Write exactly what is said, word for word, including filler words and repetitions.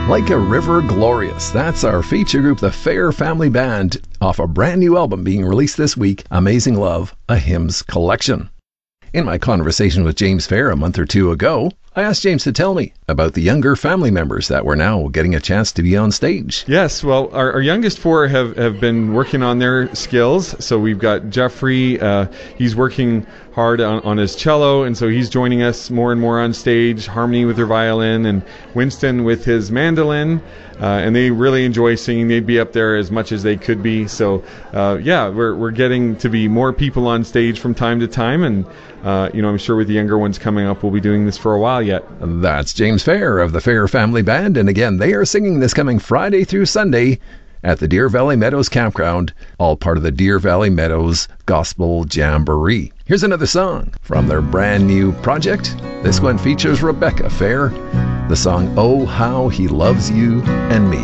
Like a River Glorious. That's our feature group, the Fair Family Band, off a brand new album being released this week, Amazing Love, a Hymns Collection. In my conversation with James Fair a month or two ago, I asked James to tell me about the younger family members that were now getting a chance to be on stage. Yes, well, our, our youngest four have, have been working on their skills. So we've got Jeffrey, uh, he's working hard on, on his cello, and so he's joining us more and more on stage, Harmony with her violin, and Winston with his mandolin. Uh, and they really enjoy singing. They'd be up there as much as they could be. So, uh, yeah, we're we're getting to be more people on stage from time to time. And, uh, you know, I'm sure with the younger ones coming up, we'll be doing this for a while yet. That's James Fair of the Fair Family Band. And again, they are singing this coming Friday through Sunday at the Deer Valley Meadows Campground, all part of the Deer Valley Meadows Gospel Jamboree. Here's another song from their brand new project. This one features Rebecca Fair. The song, Oh, How He Loves You and Me.